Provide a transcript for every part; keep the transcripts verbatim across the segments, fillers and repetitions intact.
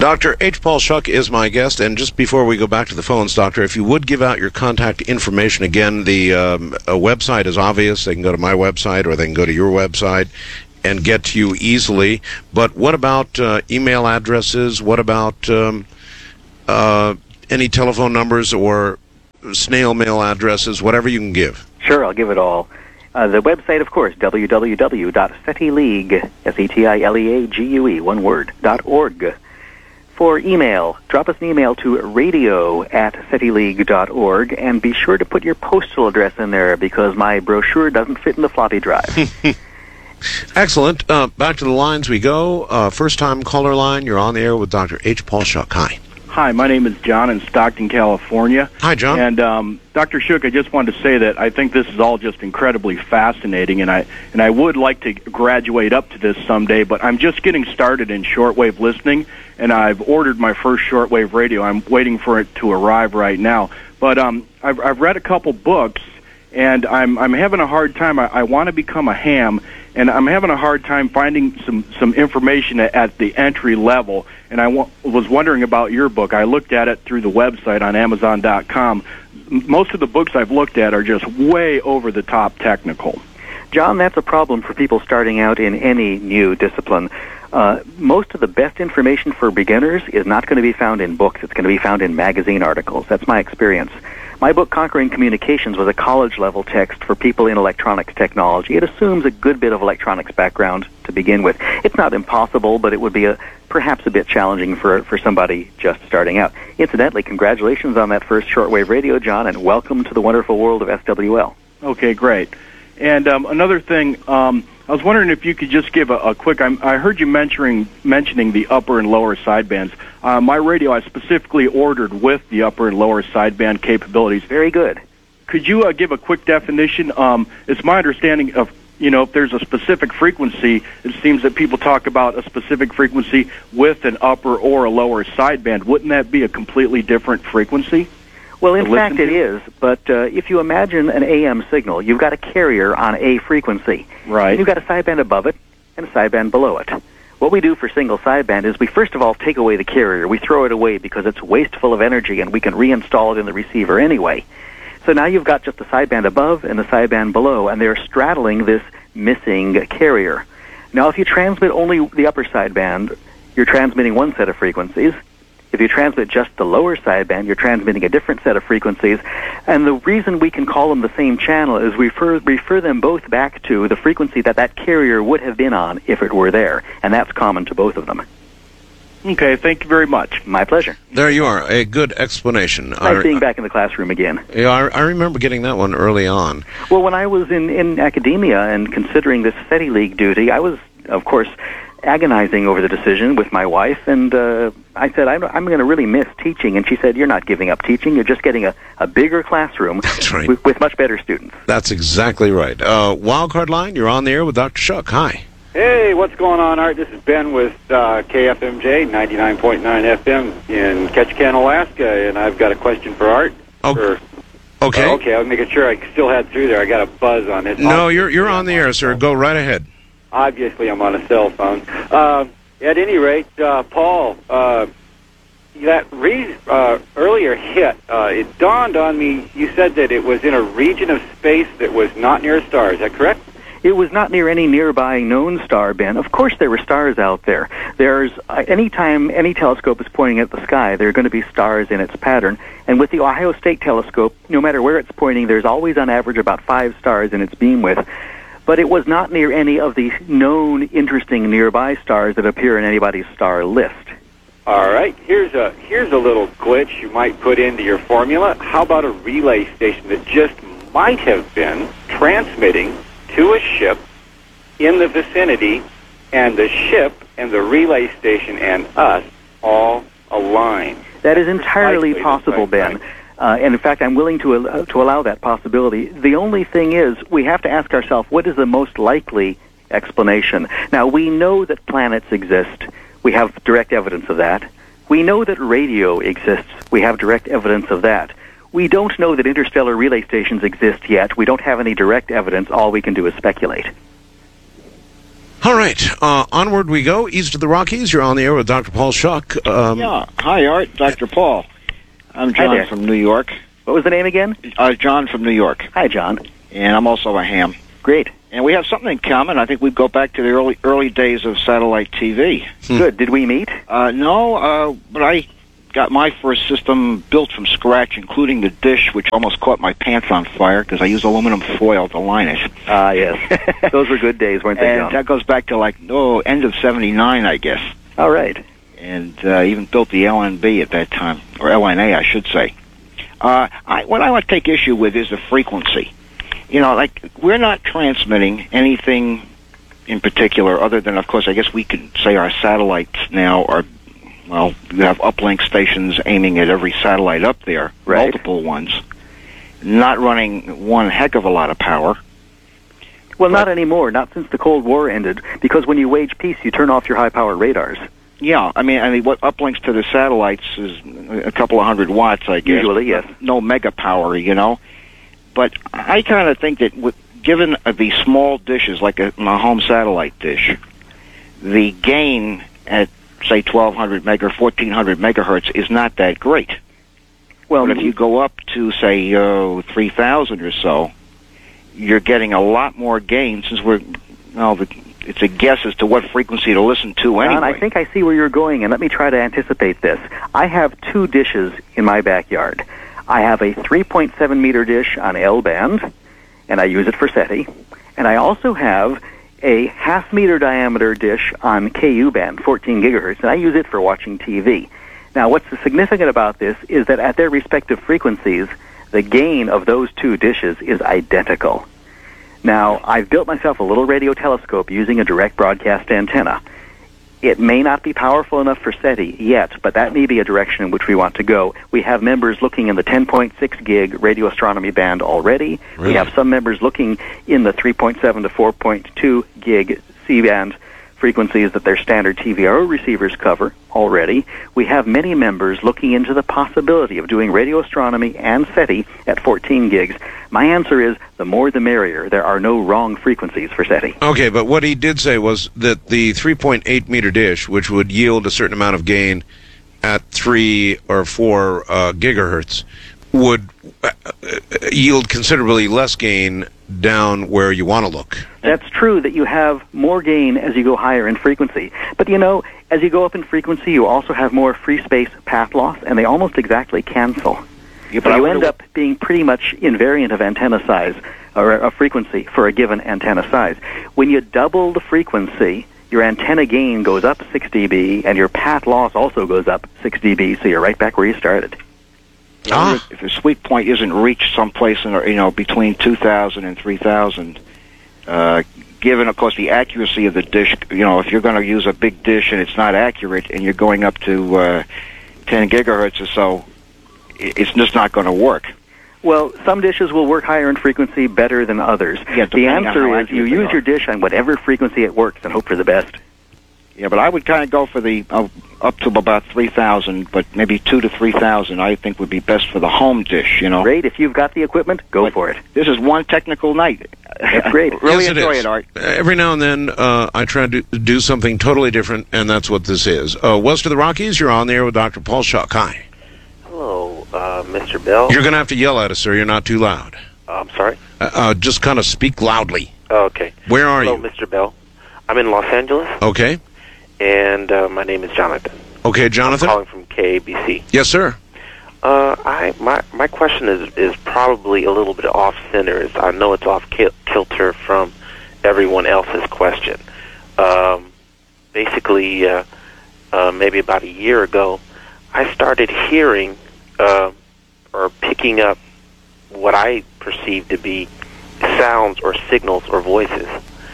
Doctor H. Paul Schuck is my guest, and just before we go back to the phones, Doctor, if you would give out your contact information again, the um, a website is obvious. They can go to my website or they can go to your website and get to you easily. But what about uh, email addresses? What about um, uh, any telephone numbers or snail mail addresses, whatever you can give? Sure, I'll give it all. Uh, the website, of course, w w w dot SETI League, S E T I L E A G U E, one word, dot org. For email, drop us an email to radio at setileague dot org, and be sure to put your postal address in there because my brochure doesn't fit in the floppy drive. Excellent. Uh, back to the lines we go. Uh, first-time caller line, you're on the air with Doctor H. Paul Schuck. Hi. Hi, my name is John in Stockton, California. Hi, John. And um, Doctor Schuck, I just wanted to say that I think this is all just incredibly fascinating, and I and I would like to graduate up to this someday, but I'm just getting started in shortwave listening, and I've ordered my first shortwave radio. I'm waiting for it to arrive right now. But um, I've, I've read a couple books, and I'm I'm having a hard time. I, I want to become a ham, and I'm having a hard time finding some, some information at, at the entry level. And I w- was wondering about your book. I looked at it through the website on amazon dot com. Most of the books I've looked at are just way over the top technical. John, that's a problem for people starting out in any new discipline. Uh, most of the best information for beginners is not going to be found in books. It's going to be found in magazine articles. That's my experience. My book, Conquering Communications, was a college-level text for people in electronics technology. It assumes a good bit of electronics background to begin with. It's not impossible, but it would be a, perhaps a bit challenging for, for somebody just starting out. Incidentally, congratulations on that first shortwave radio, John, and welcome to the wonderful world of S W L. Okay, great. And um, another thing, um, I was wondering if you could just give a, a quick, I'm, I heard you mentioning, mentioning the upper and lower sidebands. Uh, my radio I specifically ordered with the upper and lower sideband capabilities. Very good. Could you uh, give a quick definition? Um, it's my understanding of, you know, if there's a specific frequency, it seems that people talk about a specific frequency with an upper or a lower sideband. Wouldn't that be a completely different frequency? Well, in fact, it is, but uh, if you imagine an A M signal, you've got a carrier on a frequency. Right. You've got a sideband above it and a sideband below it. What we do for single sideband is we first of all take away the carrier. We throw it away because it's wasteful of energy, and we can reinstall it in the receiver anyway. So now you've got just the sideband above and the sideband below, and they're straddling this missing carrier. Now, if you transmit only the upper sideband, you're transmitting one set of frequencies. If you transmit just the lower sideband, you're transmitting a different set of frequencies. And the reason we can call them the same channel is we refer, refer them both back to the frequency that that carrier would have been on if it were there. And that's common to both of them. Okay, thank you very much. My pleasure. There you are. A good explanation. Nice I, being back in the classroom again. Yeah, I, I remember getting that one early on. Well, when I was in, in academia and considering this SETI League duty, I was, of course, agonizing over the decision with my wife, and uh, I said, I'm, I'm going to really miss teaching. And she said, you're not giving up teaching. You're just getting a, a bigger classroom That's right. with, with much better students. That's exactly right. Uh, Wildcard line, you're on the air with Doctor Schuck. Hi. Hey, what's going on, Art? This is Ben with uh, K F M J, ninety-nine point nine F M in Ketchikan, Alaska, and I've got a question for Art. Oh, for, okay. Uh, okay, I was making sure I still had through there. I got a buzz on it. No, you're you're on the air, sir. Go right ahead. Obviously, I'm on a cell phone. Uh, at any rate, uh, Paul, uh, that re- uh, earlier hit, uh, it dawned on me, you said that it was in a region of space that was not near a star. Is that correct? It was not near any nearby known star, Ben. Of course there were stars out there. There's, uh, any time any telescope is pointing at the sky, there are going to be stars in its pattern. And with the Ohio State Telescope, no matter where it's pointing, there's always on average about five stars in its beam width. But it was not near any of the known interesting nearby stars that appear in anybody's star list. All right. Here's a here's a little glitch you might put into your formula. How about a relay station that just might have been transmitting to a ship in the vicinity, and the ship and the relay station and us all align? That is entirely possible, Ben. Uh, and in fact, I'm willing to uh, to allow that possibility. The only thing is, we have to ask ourselves, what is the most likely explanation? Now, we know that planets exist. We have direct evidence of that. We know that radio exists. We have direct evidence of that. We don't know that interstellar relay stations exist yet. We don't have any direct evidence. All we can do is speculate. All right, uh, onward we go, east of the Rockies. You're on the air with Doctor Paul Schuck. Um, yeah, hi, Art. Doctor Paul. I'm Hi John there. from New York. What was the name again? Uh, John from New York. Hi, John. And I'm also a ham. Great. And we have something in common. I think we go back to the early early days of satellite T V. Hmm. Good. Did we meet? Uh, no, uh, but I got my first system built from scratch, including the dish, which almost caught my pants on fire because I used aluminum foil to line it. Ah, yes. Those were good days, weren't they, And John? that goes back to, like, oh, end of seventy-nine, I guess. All right. And uh, even built the L N B at that time, or L N A, I should say. Uh, I, what I want to take issue with is the frequency. You know, like, we're not transmitting anything in particular other than, of course, I guess we could say our satellites now are, well, you have uplink stations aiming at every satellite up there, Right. multiple ones, not running one heck of a lot of power. Well, not anymore. Not since the Cold War ended. Because when you wage peace, you turn off your high-power radars. Yeah, I mean, I mean, what uplinks to the satellites is a couple of hundred watts, I guess. Usually, yes. No mega power, you know. But I kind of think that, with, given uh, the small dishes, like a, a home satellite dish, the gain at, say, twelve hundred meg or fourteen hundred megahertz is not that great. Well, But if you go up to, say, uh, three thousand or so, you're getting a lot more gain, since we're, well, the, it's a guess as to what frequency to listen to anyway. John, I think I see where you're going, and let me try to anticipate this. I have two dishes in my backyard. I have a three point seven meter dish on L-band, and I use it for SETI. And I also have a half-meter diameter dish on K U band, fourteen gigahertz, and I use it for watching T V. Now, what's significant about this is that at their respective frequencies, the gain of those two dishes is identical. Now, I've built myself a little radio telescope using a direct broadcast antenna. It may not be powerful enough for SETI yet, but that may be a direction in which we want to go. We have members looking in the ten point six gig radio astronomy band already. Really? We have some members looking in the three point seven to four point two gig C-band frequencies that their standard T V R O receivers cover already. We have many members looking into the possibility of doing radio astronomy and SETI at fourteen gigs. My answer is the more the merrier. There are no wrong frequencies for SETI. Okay, but what he did say was that the three point eight meter dish, which would yield a certain amount of gain at three or four uh, gigahertz, would uh, yield considerably less gain down where you want to look. That's true that you have more gain as you go higher in frequency. But, you know, as you go up in frequency, you also have more free space path loss, and they almost exactly cancel. Yeah, So I you wonder end up being pretty much invariant of antenna size, or a frequency for a given antenna size. When you double the frequency, your antenna gain goes up six decibels, and your path loss also goes up six decibels, so you're right back where you started. Ah. If the sweet point isn't reached someplace in, you know, between two thousand and three thousand, uh, given, of course, the accuracy of the dish, you know, if you're going to use a big dish and it's not accurate and you're going up to uh, ten gigahertz or so, it's just not going to work. Well, some dishes will work higher in frequency better than others. Yeah, the depending on how answer is accurate you they use are. your dish on whatever frequency it works and hope for the best. Yeah, but I would kind of go for the uh, up to about three thousand, but maybe two to three thousand I think would be best for the home dish, you know. Great. If you've got the equipment, go But for it. This is one technical night. That's great. Really Yes, it enjoy is. it, Art. Every now and then, uh, I try to do something totally different, and that's what this is. Uh, west of the Rockies, you're on the air with Doctor Paul Schuck. Hi. Hello, uh, Mister Bell. You're going to have to yell at us, sir. You're not too loud. Uh, I'm sorry. Uh, uh, just kind of speak loudly. Oh, okay. Where are Hello, you? Mister Bell. I'm in Los Angeles, Okay. and uh, my name is Jonathan. Okay, Jonathan. I'm calling from K A B C. Yes, sir. Uh, I my my question is is probably a little bit off center. I know it's off kil- kilter from everyone else's question. Um, basically, uh, uh, maybe about a year ago, I started hearing uh, or picking up what I perceived to be sounds or signals or voices,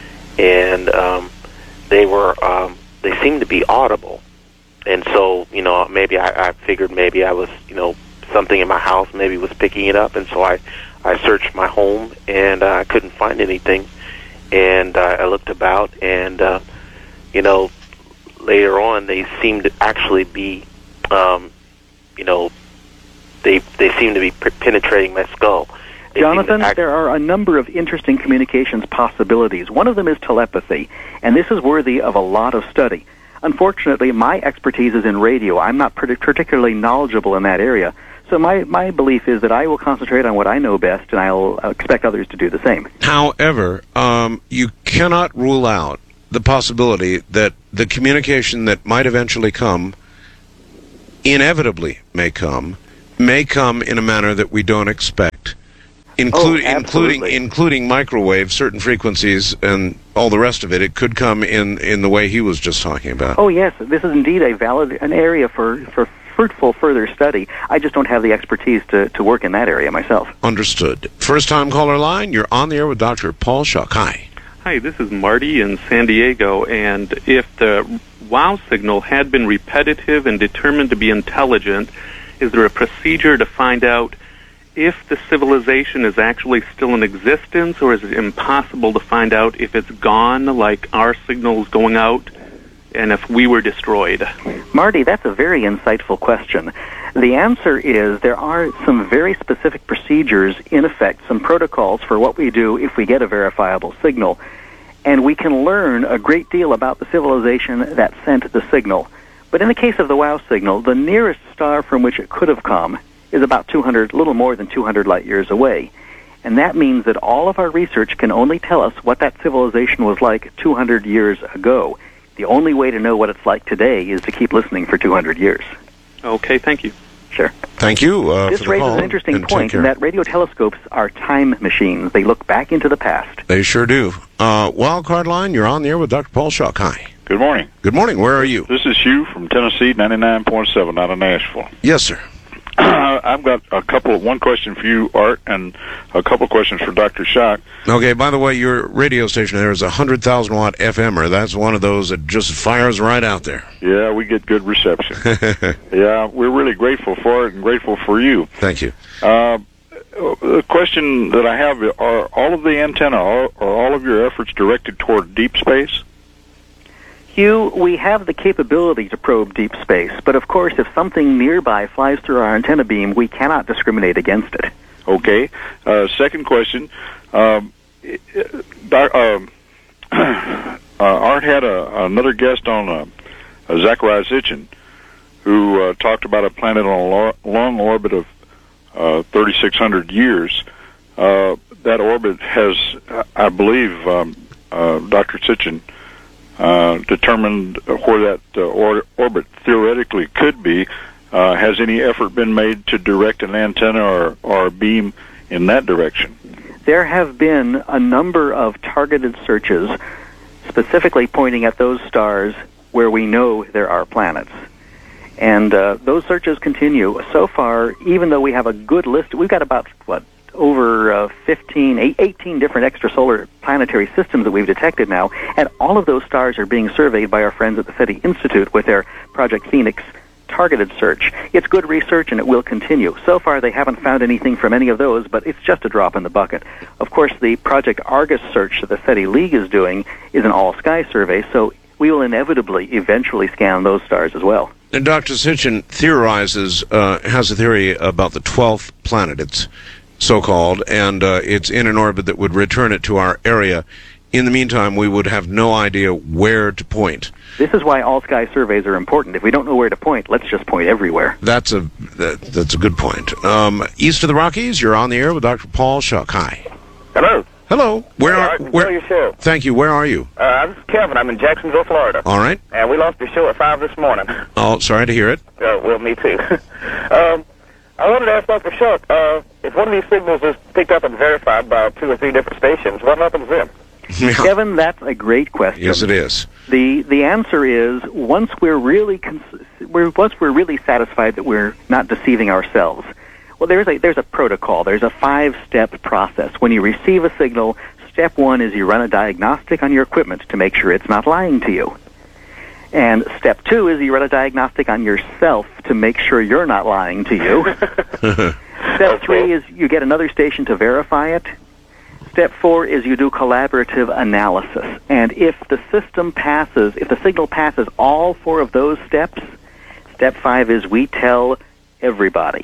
and um, they were um, they seemed to be audible. And so, you know, maybe I, I figured maybe I was, you know, something in my house maybe was picking it up, and so I, I searched my home, and uh, I couldn't find anything, and uh, I looked about, and, uh, you know, later on they seemed to actually be, um, you know, they they seemed to be p- penetrating my skull. They Jonathan, act- there are a number of interesting communications possibilities. One of them is telepathy, and this is worthy of a lot of study. Unfortunately, my expertise is in radio. I'm not partic- particularly knowledgeable in that area. So my, my belief is that I will concentrate on what I know best, and I'll expect others to do the same. However, um, you cannot rule out the possibility that the communication that might eventually come, inevitably may come, may come in a manner that we don't expect, include, Oh, including absolutely. including microwave, certain frequencies, and all the rest of it. It could come in, in the way he was just talking about. Oh, yes, this is indeed a valid an area for, for fruitful further study. I just don't have the expertise to, to work in that area myself. Understood. First-time caller line, you're on the air with Doctor Paul Schuck. Hi. Hi, this is Marty in San Diego, and if the WOW signal had been repetitive and determined to be intelligent, is there a procedure to find out if the civilization is actually still in existence, or is it impossible to find out if it's gone, like our signal's going out, and if we were destroyed? Marty, that's a very insightful question. The answer is there are some very specific procedures, in effect, some protocols for what we do if we get a verifiable signal. And we can learn a great deal about the civilization that sent the signal. But in the case of the WOW signal, the nearest star from which it could have come is about two hundred, a little more than two hundred light years away. And that means that all of our research can only tell us what that civilization was like two hundred years ago. The only way to know what it's like today is to keep listening for two hundred years. Okay, thank you. Sure. Thank you uh, This for the raises call, an interesting and take point care. in that radio telescopes are time machines. They look back into the past. They sure do. Uh, Wildcard line, you're on the air with Doctor Paul Schuck. Hi. Good morning. Good morning. Where are you? This is Hugh from Tennessee, ninety-nine point seven out of Nashville. Yes, sir. I've got a couple, one question for you, Art, and a couple of questions for Doctor Schuck. Okay, by the way, your radio station there is a one hundred thousand watt F M er. That's one of those that just fires right out there. Yeah, we get good reception. Yeah, we're really grateful for it and grateful for you. Thank you. Uh, the question that I have, are all of the antenna, are, are all of your efforts directed toward deep space? Hugh, we have the capability to probe deep space, but of course, if something nearby flies through our antenna beam, we cannot discriminate against it. Okay. Uh, second question. Um, doc, um, uh, Art had a, another guest on, uh, uh, Zachariah Sitchin, who uh, talked about a planet on a lo- long orbit of uh, thirty-six hundred years. Uh, that orbit has, I believe, um, uh, Doctor Sitchin, Uh, determined where that uh, or- orbit theoretically could be. Uh, has any effort been made to direct an antenna or, or a beam in that direction? There have been a number of targeted searches specifically pointing at those stars where we know there are planets. And uh, those searches continue. So far, even though we have a good list, we've got about, what, over uh, fifteen, eighteen different extrasolar planetary systems that we've detected now, and all of those stars are being surveyed by our friends at the SETI Institute with their Project Phoenix targeted search. It's good research, and it will continue. So far, they haven't found anything from any of those, but it's just a drop in the bucket. Of course, the Project Argus search that the SETI League is doing is an all-sky survey, so we will inevitably eventually scan those stars as well. And Doctor Sitchin theorizes, uh, has a theory about the twelfth planet. It's so-called, and uh, it's in an orbit that would return it to our area. In the meantime, we would have no idea where to point. This is why all-sky surveys are important. If we don't know where to point, let's just point everywhere. That's a that, that's a good point. Um, east of the Rockies, you're on the air with Doctor Paul Schuck. Hi. Hello. Hello. Where Hey, are Art, where? enjoy your show. Thank you. Where are you? Uh, I'm Kevin. I'm in Jacksonville, Florida. All right. And we lost your show at five this morning. Oh, sorry to hear it. Uh, well, me too. um, I wanted to ask Doctor Schuck, uh, if one of these signals is picked up and verified by two or three different stations, what happens then? Kevin, that's a great question. Yes, it is. The the answer is once we're really cons- we're, once we're really satisfied that we're not deceiving ourselves. Well, there's a there's a protocol. There's a five-step process. When you receive a signal, step one is you run a diagnostic on your equipment to make sure it's not lying to you. And step two is you run a diagnostic on yourself to make sure you're not lying to you. Step three is you get another station to verify it. Step four is you do collaborative analysis. And if the system passes, if the signal passes all four of those steps, step five is we tell everybody.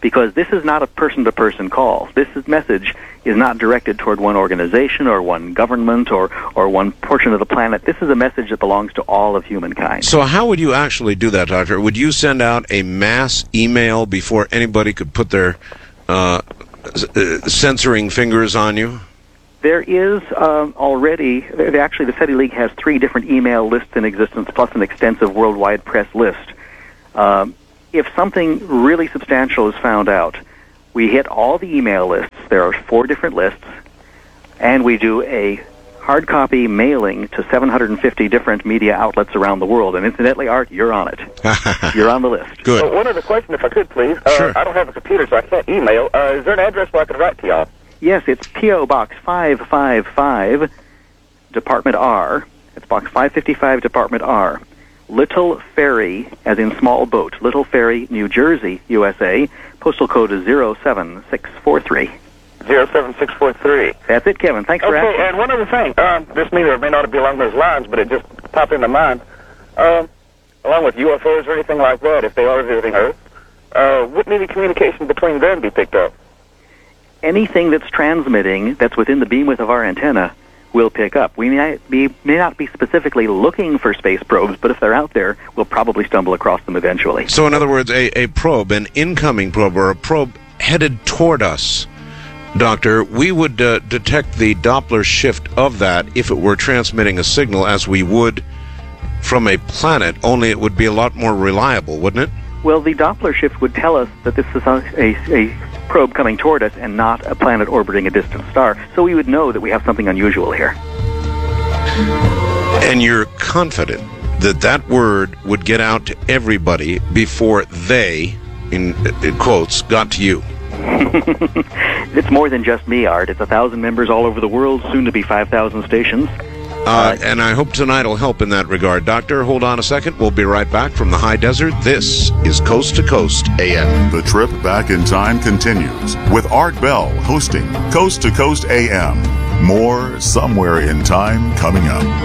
because this is not a person-to-person call. This is, message is not directed toward one organization or one government or, or one portion of the planet. This is a message that belongs to all of humankind. So how would you actually do that, Doctor? Would you send out a mass email before anybody could put their uh, censoring fingers on you? There is um, already, actually the SETI League has three different email lists in existence, plus an extensive worldwide press list. Um, if something really substantial is found out, we hit all the email lists. There are four different lists, and we do a hard copy mailing to seven hundred fifty different media outlets around the world. And incidentally, Art, you're on it. You're on the list. Good. So one other question, if I could, please. Uh, Sure. I don't have a computer, so I can't email. Uh, is there an address where I could write to y'all? Yes, it's P O. Box five five five, Department R. It's Box five fifty-five, Department R. Little Ferry, as in small boat, Little Ferry, New Jersey, U S A. Postal code is zero seven six four three. zero seven six four three. That's it, Kevin. Thanks for Okay, asking. and one other thing. Um, this may or may not be along those lines, but it just popped into mind. Um, along with U F Os or anything like that, if they are visiting Earth, uh, wouldn't any communication between them be picked up? Anything that's transmitting that's within the beam width of our antenna will pick up. We may, be, may not be specifically looking for space probes, but if they're out there, we'll probably stumble across them eventually. So in other words, a, a probe, an incoming probe, or a probe headed toward us, Doctor, we would uh, detect the Doppler shift of that if it were transmitting a signal as we would from a planet, only it would be a lot more reliable, wouldn't it? Well, the Doppler shift would tell us that this is a, a, a probe coming toward us and not a planet orbiting a distant star, so we would know that we have something unusual here. And you're confident that that word would get out to everybody before they, in, in quotes, got to you? It's more than just me, Art. It's a thousand members all over the world, soon to be five thousand stations. Uh, and I hope tonight will help in that regard. Doctor, hold on a second. We'll be right back from the high desert. This is Coast to Coast A M. The trip back in time continues with Art Bell hosting Coast to Coast A M. More somewhere in time coming up.